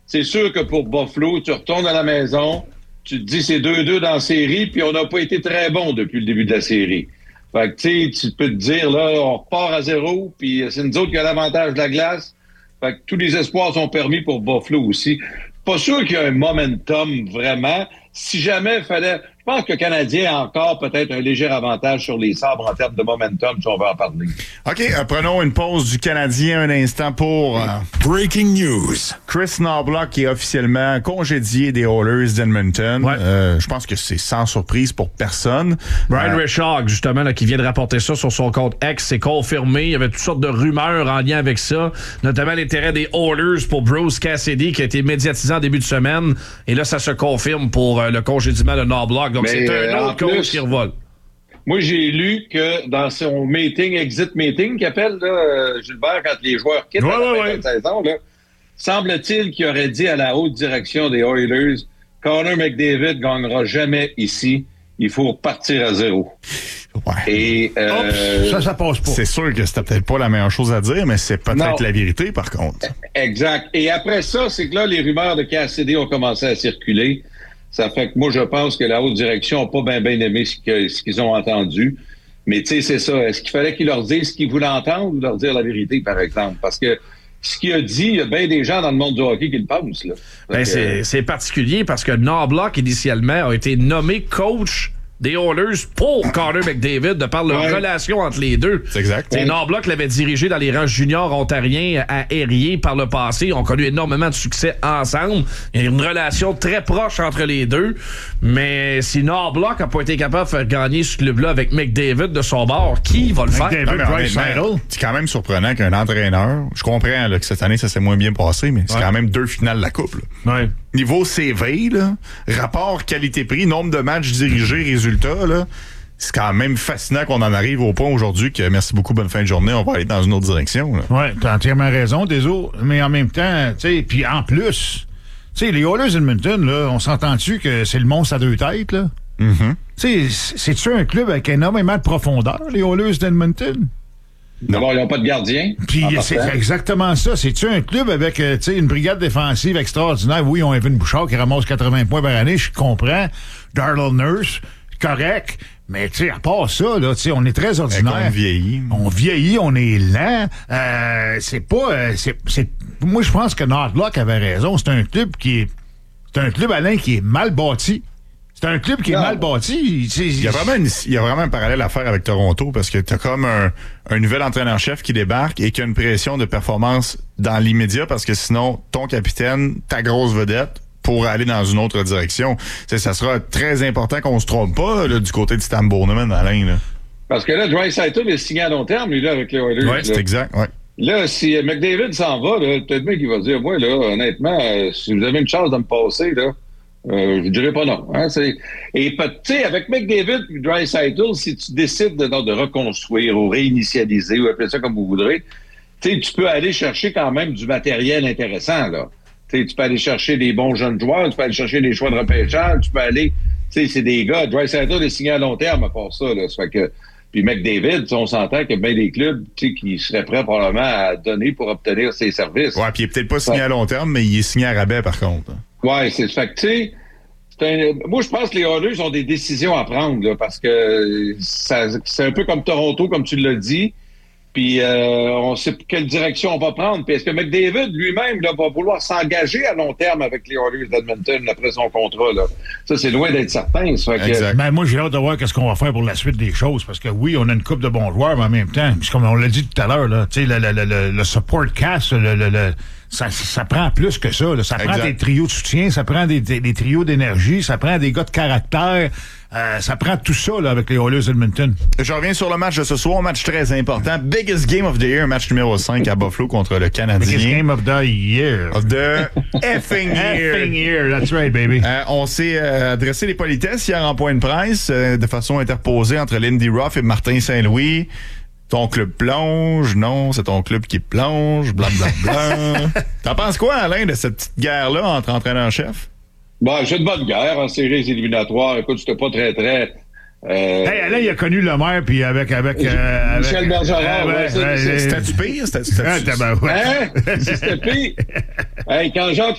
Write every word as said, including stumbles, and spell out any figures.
c'est sûr que pour Buffalo, tu retournes à la maison, tu te dis c'est deux deux dans la série, puis on n'a pas été très bon depuis le début de la série. Fait que, tu sais, tu peux te dire, là, on repart à zéro, puis c'est nous autres qui a l'avantage de la glace. Fait que tous les espoirs sont permis pour Buffalo aussi. Pas sûr qu'il y a un momentum vraiment. Si jamais il fallait... Je pense que le Canadien a encore peut-être un léger avantage sur les Sabres en termes de momentum, si on veut en parler. OK, euh, prenons une pause du Canadien un instant pour... Euh, Breaking news. Chris Knoblauch qui est officiellement congédié des Oilers d'Edmonton. Ouais. Euh, je pense que c'est sans surprise pour personne. Brian Euh, Richard, justement, là, qui vient de rapporter ça sur son compte X, c'est confirmé. Il y avait toutes sortes de rumeurs en lien avec ça, notamment l'intérêt des Oilers pour Bruce Cassidy, qui a été médiatisé en début de semaine. Et là, ça se confirme pour euh, le congédiement de Knoblauch. Donc, Mais, c'est un euh, autre en coach plus, qui revole. Moi, j'ai lu que dans son meeting, exit meeting, qu'il appelle là, euh, Gilbert, quand les joueurs quittent Ouais, à la ouais, fin ouais. de la saison, là, semble-t-il qu'il aurait dit à la haute direction des Oilers, Connor McDavid gagnera jamais ici. Il faut partir à zéro. ouais. Et euh, Oups, ça, ça passe pas. C'est sûr que c'était peut-être pas la meilleure chose à dire, mais c'est peut-être Non. la vérité, par contre. Exact. Et après ça, c'est que là, les rumeurs de Cassidy ont commencé à circuler. Ça fait que moi, je pense que la haute direction n'a pas bien bien aimé ce, que, ce qu'ils ont entendu. Mais tu sais, c'est ça. Est-ce qu'il fallait qu'ils leur disent ce qu'ils voulaient entendre ou leur dire la vérité, par exemple? Parce que ce qu'il a dit, il y a bien des gens dans le monde du hockey qui le pensent. Là. Ben, Donc, c'est, euh, c'est particulier parce que Knoblauch, initialement, a été nommé coach des Oilers pour Connor McDavid de par leur Ouais. relation entre les deux. C'est exact. T'sais, Knoblauch l'avait dirigé dans les rangs juniors ontariens à Erie par le passé. Ils ont connu énormément de succès ensemble. Il y a une relation très proche entre les deux. Mais si Knoblauch n'a pas été capable de faire gagner ce club-là avec McDavid de son bord, qui va le faire? McDavid. Non, mais honnêtement, Draisaitl. c'est quand même surprenant qu'un entraîneur, je comprends là, que cette année, ça s'est moins bien passé, mais c'est Ouais. quand même deux finales de la Coupe. là. Ouais. Niveau C V, là, rapport qualité-prix, nombre de matchs dirigés, résultats, là, c'est quand même fascinant qu'on en arrive au point aujourd'hui que, merci beaucoup, bonne fin de journée, on va aller dans une autre direction. Là. Oui, t'as entièrement raison, désolé. Mais en même temps, tu sais, puis en plus, tu sais, les Oilers d'Edmonton, là, on s'entend-tu que c'est le monstre à deux têtes, là? Mm-hmm. Tu sais, c'est-tu un club avec énormément de profondeur, les Oilers d'Edmonton? D'abord, ils n'ont pas de gardien. Puis en c'est partant. exactement ça. C'est-tu un club avec euh, tu sais, une brigade défensive extraordinaire? Oui, ils ont Evan Bouchard qui ramasse quatre-vingts points par année, je comprends. Darryl Nurse, correct. Mais tu sais, à part ça, là, tu sais, on est très ordinaire. On vieillit. On vieillit, on est lent. Euh, c'est pas... euh, c'est, c'est, moi, je pense que Knoblauch avait raison. C'est un club qui est... C'est un club, Alain, qui est mal bâti. C'est un club qui est Non. mal bâti. C'est- Il y a vraiment une- il y a vraiment un parallèle à faire avec Toronto parce que t'as comme un, un nouvel entraîneur-chef qui débarque et qui a une pression de performance dans l'immédiat parce que sinon, ton capitaine, ta grosse vedette, pour aller dans une autre direction. T'sais, ça sera très important qu'on se trompe pas là, du côté de Stan Bourneman, Alain. Là. Parce que là, Draisaitl est signé à long terme, lui, là, avec les Oilers. Ouais, là. c'est exact. Ouais. Là, si McDavid s'en va, là, peut-être bien qu'il va dire, moi, là, honnêtement, euh, si vous avez une chance de me passer, là, euh, je dirais pas non. Hein, c'est... Et tu sais, avec McDavid et Draisaitl, si tu décides de, de reconstruire ou réinitialiser, ou appeler ça comme vous voudrez, tu peux aller chercher quand même du matériel intéressant, là. T'sais, tu peux aller chercher des bons jeunes joueurs, tu peux aller chercher des choix de repêchage, tu peux aller... Tu sais, c'est des gars. Draisaitl est signé à long terme à part ça, là. Ça fait que... Puis McDavid, on s'entend qu'il y a bien des clubs qui seraient prêts probablement à donner pour obtenir ses services. Ouais, puis il est peut-être pas signé Ouais. à long terme, mais il est signé à rabais par contre. Ouais, c'est fait que, tu sais, c'est un- moi, je pense que les Oilers ont des décisions à prendre, là, parce que ça, c'est un peu comme Toronto, comme tu l'as dit. Puis, euh, on sait quelle direction on va prendre. Puis, est-ce que McDavid lui-même là, va vouloir s'engager à long terme avec les Oilers d'Edmonton après son contrat? Là? Ça, c'est loin d'être certain. Ça fait que, Exact. Ben, moi, j'ai hâte de voir qu'est-ce qu'on va faire pour la suite des choses. Parce que oui, on a une couple de bons joueurs, mais en même temps, puis comme on l'a dit tout à l'heure, là, tu sais, le, le, le, le support cast, le, le, le, ça, ça prend plus que ça. Là. Ça prend Exact. des trios de soutien, ça prend des, des, des trios d'énergie, ça prend des gars de caractère. Euh, ça prend tout ça là, avec les Oilers d'Edmonton. Je reviens sur le match de ce soir, match très important. Biggest game of the year, match numéro cinq à Buffalo contre le Canadien. Biggest game of the year. Of the effing year. Effing year, that's right, baby. Euh, on s'est euh, adressé les politesses hier en point de presse euh, de façon interposée entre Lindy Ruff et Martin Saint-Louis. Ton club plonge, non, c'est ton club qui plonge, blablabla. T'en penses quoi, Alain, de cette petite guerre-là entre entraîneurs-chefs? bon, j'ai une bonne guerre en séries éliminatoires. Écoute, c'était pas très, très... Euh, Hey, Alain, il a connu le maire, puis avec... avec, euh, Michel avec Bergeron, euh, ouais, c'est- c'est- C'était-tu pire? C'était-tu- Ah, c'était-tu- tabarouette. Hein? Si c'était pire. Hey, quand Jacques